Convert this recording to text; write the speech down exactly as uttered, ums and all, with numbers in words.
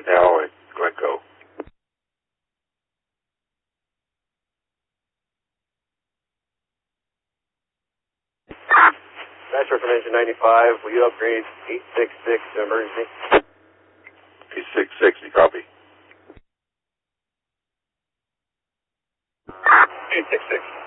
now and let go. Metro from engine ninety-five, will you upgrade eight six six to emergency? eight six six, you copy? eight six six.